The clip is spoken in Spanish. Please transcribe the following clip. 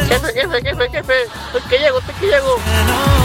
Jefe, jefe, jefe, jefe. Estoy que llego, estoy que llego.